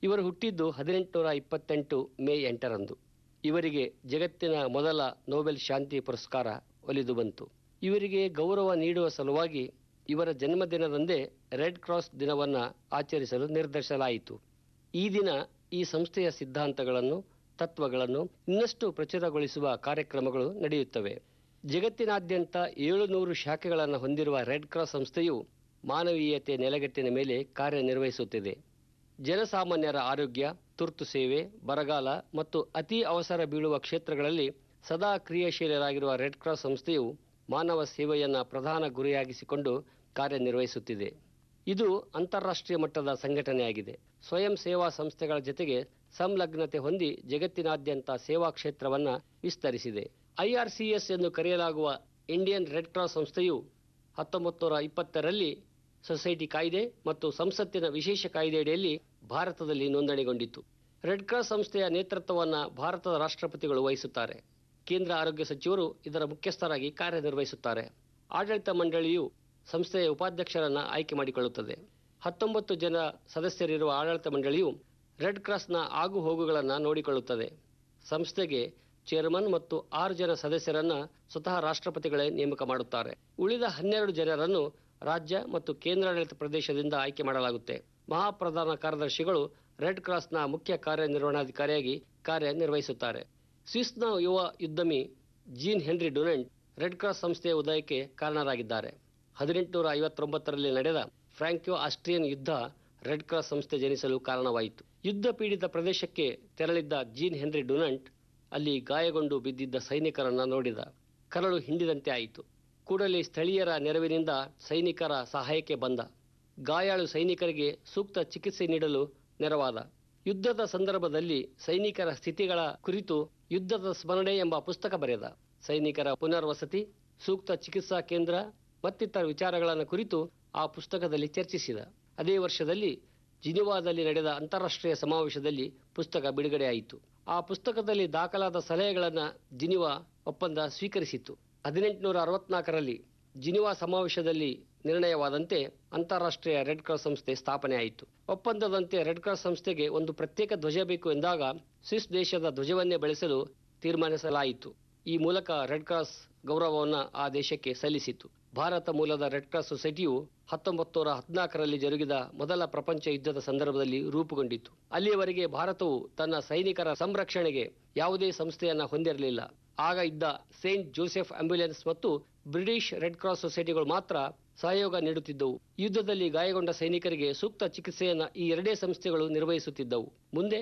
ಇವರು ಹುಟ್ಟಿದ್ದು 1828 ಮೇ 8ರಂದು. ಇವರಿಗೆ ಜಗತ್ತಿನ ಮೊದಲ ನೊಬೆಲ್ ಶಾಂತಿ ಪುರಸ್ಕಾರ ಒಲಿದು ಬಂತು. ಇವರಿಗೆ ಗೌರವ ನೀಡುವ ಸಲುವಾಗಿ ಇವರ ಜನ್ಮದಿನದಂದೇ ರೆಡ್ ಕ್ರಾಸ್ ದಿನವನ್ನು ಆಚರಿಸಲು ನಿರ್ಧರಿಸಲಾಯಿತು. ಈ ದಿನ ಈ ಸಂಸ್ಥೆಯ ಸಿದ್ಧಾಂತಗಳನ್ನು, ತತ್ವಗಳನ್ನು ಇನ್ನಷ್ಟು ಪ್ರಚುರಗೊಳಿಸುವ ಕಾರ್ಯಕ್ರಮಗಳು ನಡೆಯುತ್ತವೆ. ಜಗತ್ತಿನಾದ್ಯಂತ 700 ಶಾಖೆಗಳನ್ನು ಹೊಂದಿರುವ ರೆಡ್ ಕ್ರಾಸ್ ಸಂಸ್ಥೆಯು ಮಾನವೀಯತೆ ನೆಲೆಗಟ್ಟಿನ ಮೇಲೆ ಕಾರ್ಯನಿರ್ವಹಿಸುತ್ತಿದೆ. ಜನಸಾಮಾನ್ಯರ ಆರೋಗ್ಯ, ತುರ್ತು ಸೇವೆ, ಬರಗಾಲ ಮತ್ತು ಅತಿ ಅವಸರ ಬೀಳುವ ಕ್ಷೇತ್ರಗಳಲ್ಲಿ ಸದಾ ಕ್ರಿಯಾಶೀಲರಾಗಿರುವ ರೆಡ್ ಕ್ರಾಸ್ ಸಂಸ್ಥೆಯು ಮಾನವ ಸೇವೆಯನ್ನು ಪ್ರಧಾನ ಗುರಿಯಾಗಿಸಿಕೊಂಡು ಕಾರ್ಯನಿರ್ವಹಿಸುತ್ತಿದೆ. ಇದು ಅಂತಾರಾಷ್ಟ್ರೀಯ ಮಟ್ಟದ ಸಂಘಟನೆಯಾಗಿದೆ. ಸ್ವಯಂ ಸೇವಾ ಸಂಸ್ಥೆಗಳ ಜೊತೆಗೆ ಸಂಲಗ್ನತೆ ಹೊಂದಿ ಜಗತ್ತಿನಾದ್ಯಂತ ಸೇವಾ ಕ್ಷೇತ್ರವನ್ನು ವಿಸ್ತರಿಸಿದೆ. IRCS ಎಂದು ಕರೆಯಲಾಗುವ ಇಂಡಿಯನ್ ರೆಡ್ ಕ್ರಾಸ್ ಸಂಸ್ಥೆಯು 1920ರಲ್ಲಿ ಸೊಸೈಟಿ ಕಾಯ್ದೆ ಮತ್ತು ಸಂಸತ್ತಿನ ವಿಶೇಷ ಕಾಯ್ದೆಯಡಿಯಲ್ಲಿ ಭಾರತದಲ್ಲಿ ನೋಂದಣಿಗೊಂಡಿತು. ರೆಡ್ ಕ್ರಾಸ್ ಸಂಸ್ಥೆಯ ನೇತೃತ್ವವನ್ನು ಭಾರತದ ರಾಷ್ಟ್ರಪತಿಗಳು ವಹಿಸುತ್ತಾರೆ. ಕೇಂದ್ರ ಆರೋಗ್ಯ ಸಚಿವರು ಇದರ ಮುಖ್ಯಸ್ಥರಾಗಿ ಕಾರ್ಯನಿರ್ವಹಿಸುತ್ತಾರೆ. ಆಡಳಿತ ಮಂಡಳಿಯು ಸಂಸ್ಥೆಯ ಉಪಾಧ್ಯಕ್ಷರನ್ನು ಆಯ್ಕೆ ಮಾಡಿಕೊಳ್ಳುತ್ತದೆ. 19 ಜನ ಸದಸ್ಯರಿರುವ ಆಡಳಿತ ಮಂಡಳಿಯು ರೆಡ್ ಕ್ರಾಸ್ನ ಆಗು ಹೋಗುಗಳನ್ನು ನೋಡಿಕೊಳ್ಳುತ್ತದೆ. ಸಂಸ್ಥೆಗೆ ಚೇರ್ಮನ್ ಮತ್ತು 6 ಜನ ಸದಸ್ಯರನ್ನು ಸ್ವತಃ ರಾಷ್ಟ್ರಪತಿಗಳೇ ನೇಮಕ ಮಾಡುತ್ತಾರೆ. ಉಳಿದ 12 ಜನರನ್ನು ರಾಜ್ಯ ಮತ್ತು ಕೇಂದ್ರಾಡಳಿತ ಪ್ರದೇಶದಿಂದ ಆಯ್ಕೆ ಮಾಡಲಾಗುತ್ತೆ. ಮಹಾಪ್ರಧಾನ ಕಾರ್ಯದರ್ಶಿಗಳು ರೆಡ್ ಕ್ರಾಸ್ನ ಮುಖ್ಯ ಕಾರ್ಯನಿರ್ವಹಣಾಧಿಕಾರಿಯಾಗಿ ಕಾರ್ಯನಿರ್ವಹಿಸುತ್ತಾರೆ. ಸ್ವಿಸ್ನ ಯುವ ಉದ್ಯಮಿ ಜೀನ್ ಹೆನ್ರಿ ಡುನೆಂಟ್ ರೆಡ್ ಕ್ರಾಸ್ ಸಂಸ್ಥೆಯ ಉದಯಕ್ಕೆ ಕಾರಣರಾಗಿದ್ದಾರೆ. 1859ರಲ್ಲಿ ನಡೆದ ಫ್ರಾಂಕೋ ಆಸ್ಟ್ರಿಯನ್ ಯುದ್ಧ ರೆಡ್ ಕ್ರಾಸ್ ಸಂಸ್ಥೆ ಜನಿಸಲು ಕಾರಣವಾಯಿತು. ಯುದ್ಧ ಪೀಡಿತ ಪ್ರದೇಶಕ್ಕೆ ತೆರಳಿದ್ದ ಜೀನ್ ಹೆನ್ರಿ ಡುನೆಂಟ್ ಅಲ್ಲಿ ಗಾಯಗೊಂಡು ಬಿದ್ದಿದ್ದ ಸೈನಿಕರನ್ನು ನೋಡಿದ. ಕರಳು ಹಿಂಡಿದಂತೆ ಆಯಿತು. ಕೂಡಲೇ ಸ್ಥಳೀಯರ ನೆರವಿನಿಂದ ಸೈನಿಕರ ಸಹಾಯಕ್ಕೆ ಬಂದ. ಗಾಯಾಳು ಸೈನಿಕರಿಗೆ ಸೂಕ್ತ ಚಿಕಿತ್ಸೆ ನೀಡಲು ನೆರವಾದ. ಯುದ್ಧದ ಸಂದರ್ಭದಲ್ಲಿ ಸೈನಿಕರ ಸ್ಥಿತಿಗಳ ಕುರಿತು ಯುದ್ಧದ ಸ್ಮರಣೆ ಎಂಬ ಪುಸ್ತಕ ಬರೆದ. ಸೈನಿಕರ ಪುನರ್ವಸತಿ, ಸೂಕ್ತ ಚಿಕಿತ್ಸಾ ಕೇಂದ್ರ ಮತ್ತಿತರ ವಿಚಾರಗಳನ್ನು ಕುರಿತು ಆ ಪುಸ್ತಕದಲ್ಲಿ ಚರ್ಚಿಸಿದ. ಅದೇ ವರ್ಷದಲ್ಲಿ ಜಿನಿವಾದಲ್ಲಿ ನಡೆದ ಅಂತಾರಾಷ್ಟ್ರೀಯ ಸಮಾವೇಶದಲ್ಲಿ ಪುಸ್ತಕ ಬಿಡುಗಡೆಯಾಯಿತು. ಆ ಪುಸ್ತಕದಲ್ಲಿ ದಾಖಲಾದ ಸಲಹೆಗಳನ್ನು ಜಿನಿವಾ ಒಪ್ಪಂದ ಸ್ವೀಕರಿಸಿತು. 1864ರಲ್ಲಿ ಜಿನಿವಾ ಸಮಾವೇಶದಲ್ಲಿ ನಿರ್ಣಯವಾದಂತೆ ಅಂತಾರಾಷ್ಟ್ರೀಯ ರೆಡ್ ಕ್ರಾಸ್ ಸಂಸ್ಥೆ ಸ್ಥಾಪನೆಯಾಯಿತು. ಒಪ್ಪಂದದಂತೆ ರೆಡ್ ಕ್ರಾಸ್ ಸಂಸ್ಥೆಗೆ ಒಂದು ಪ್ರತ್ಯೇಕ ಧ್ವಜ ಬೇಕು ಎಂದಾಗ ಸ್ವಿಸ್ ದೇಶದ ಧ್ವಜವನ್ನೇ ಬೆಳೆಸಲು ತೀರ್ಮಾನಿಸಲಾಯಿತು. ಈ ಮೂಲಕ ರೆಡ್ ಕ್ರಾಸ್ ಗೌರವವನ್ನು ಆ ದೇಶಕ್ಕೆ ಸಲ್ಲಿಸಿತು. ಭಾರತ ಮೂಲದ ರೆಡ್ ಕ್ರಾಸ್ ಸೊಸೈಟಿಯು 1914ರಲ್ಲಿ ಜರುಗಿದ ಮೊದಲ ಪ್ರಪಂಚ ಯುದ್ಧದ ಸಂದರ್ಭದಲ್ಲಿ ರೂಪುಗೊಂಡಿತು. ಅಲ್ಲಿಯವರೆಗೆ ಭಾರತವು ತನ್ನ ಸೈನಿಕರ ಸಂರಕ್ಷಣೆಗೆ ಯಾವುದೇ ಸಂಸ್ಥೆಯನ್ನು ಹೊಂದಿರಲಿಲ್ಲ. ಆಗ ಇದ್ದ ಸೇಂಟ್ ಜೋಸೆಫ್ ಆಂಬ್ಯುಲೆನ್ಸ್ ಮತ್ತು ಬ್ರಿಟಿಷ್ ರೆಡ್ ಕ್ರಾಸ್ ಸೊಸೈಟಿಗಳು ಮಾತ್ರ ಸಹಯೋಗ ನೀಡುತ್ತಿದ್ದವು. ಯುದ್ಧದಲ್ಲಿ ಗಾಯಗೊಂಡ ಸೈನಿಕರಿಗೆ ಸೂಕ್ತ ಚಿಕಿತ್ಸೆಯನ್ನು ಈ ಎರಡೇ ಸಂಸ್ಥೆಗಳು ನಿರ್ವಹಿಸುತ್ತಿದ್ದವು. ಮುಂದೆ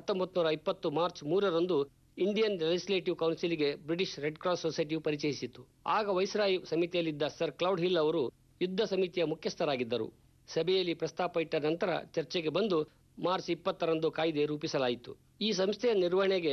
1920 March 3ರಂದು Indian legislative ಕೌನ್ಸಿಲ್ಗೆ British red cross ಸೊಸೈಟಿಯು ಪರಿಚಯಿಸಿತು. ಆಗ ವೈಸ್ರಾಯ್ ಸಮಿತಿಯಲ್ಲಿದ್ದ ಸರ್ ಕ್ಲೌಡ್ ಹಿಲ್ ಅವರು ಯುದ್ಧ ಸಮಿತಿಯ ಮುಖ್ಯಸ್ಥರಾಗಿದ್ದರು. ಸಭೆಯಲ್ಲಿ ಪ್ರಸ್ತಾಪ ಇಟ್ಟ ನಂತರ ಚರ್ಚೆಗೆ ಬಂದು ಮಾರ್ಚ್ 20ರಂದು ಕಾಯ್ದೆ ರೂಪಿಸಲಾಯಿತು. ಈ ಸಂಸ್ಥೆಯ ನಿರ್ವಹಣೆಗೆ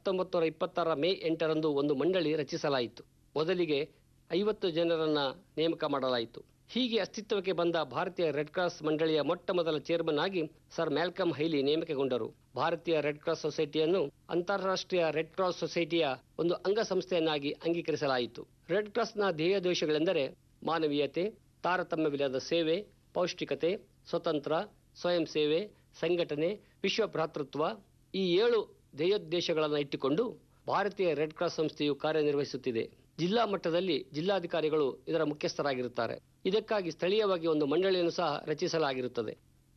1926 ಮೇ 8ರಂದು ಒಂದು ಮಂಡಳಿ ರಚಿಸಲಾಯಿತು. ಮೊದಲಿಗೆ 50 ಜನರನ್ನ ನೇಮಕ ಮಾಡಲಾಯಿತು. ಹೀಗೆ ಅಸ್ತಿತ್ವಕ್ಕೆ ಬಂದ ಭಾರತೀಯ ರೆಡ್ ಕ್ರಾಸ್ ಮಂಡಳಿಯ ಮೊಟ್ಟ ಮೊದಲ ಚೇರ್ಮನ್ ಆಗಿ ಸರ್ ಮ್ಯಾಲ್ಕಮ್ ಹೈಲಿ ನೇಮಕಗೊಂಡರು. ಭಾರತೀಯ ರೆಡ್ ಕ್ರಾಸ್ ಸೊಸೈಟಿಯನ್ನು ಅಂತಾರಾಷ್ಟ್ರೀಯ ರೆಡ್ ಕ್ರಾಸ್ ಸೊಸೈಟಿಯ ಒಂದು ಅಂಗಸಂಸ್ಥೆಯನ್ನಾಗಿ ಅಂಗೀಕರಿಸಲಾಯಿತು. ರೆಡ್ ಕ್ರಾಸ್ನ ಧ್ಯೇಯೋದ್ದೇಶಗಳೆಂದರೆ ಮಾನವೀಯತೆ, ತಾರತಮ್ಯವಿಲ್ಲದ ಸೇವೆ, ಪೌಷ್ಟಿಕತೆ, ಸ್ವತಂತ್ರ, ಸ್ವಯಂ ಸೇವೆ, ಸಂಘಟನೆ, ವಿಶ್ವ ಭ್ರಾತೃತ್ವ. ಈ 7 ಧ್ಯೇಯೋದ್ದೇಶಗಳನ್ನು ಇಟ್ಟುಕೊಂಡು ಭಾರತೀಯ ರೆಡ್ ಕ್ರಾಸ್ ಸಂಸ್ಥೆಯು ಕಾರ್ಯನಿರ್ವಹಿಸುತ್ತಿದೆ. ಜಿಲ್ಲಾ ಮಟ್ಟದಲ್ಲಿ ಜಿಲ್ಲಾಧಿಕಾರಿಗಳು ಇದರ ಮುಖ್ಯಸ್ಥರಾಗಿರುತ್ತಾರೆ. ಇದಕ್ಕಾಗಿ ಸ್ಥಳೀಯವಾಗಿ ಒಂದು ಮಂಡಳಿಯನ್ನು ಸಹ ರಚಿಸಲಾಗಿರುತ್ತದೆ.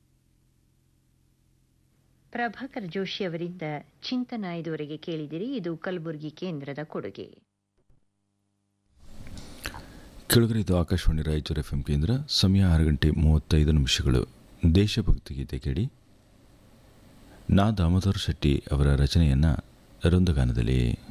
ಪ್ರಭಾಕರ್ ಜೋಶಿ ಅವರಿಂದ ಚಿಂತನ ಇದುವರೆಗೆ ಕೇಳಿದಿರಿ. ಇದು ಕಲಬುರಗಿ ಕೇಂದ್ರದ ಕೊಡುಗೆ. ಕೆಳಗರಿದು ಆಕಾಶವಾಣಿ ರಾಯಚೂರು FM ಕೇಂದ್ರ. ಸಮಯ 6:35. ದೇಶಭಕ್ತಿ ಗೀತೆ ಕೇಳಿ. ನಾ ದಾಮೋದರ ಶೆಟ್ಟಿ ಅವರ ರಚನೆಯನ್ನು ವೃಂದಗಾನದಲ್ಲಿ